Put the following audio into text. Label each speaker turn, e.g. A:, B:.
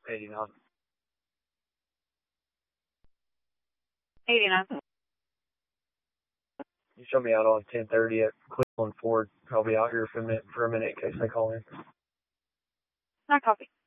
A: 89.
B: 89.
A: You show me out on 1030 at Cleveland Ford. I'll be out here for a minute in case they call in.
B: I copy.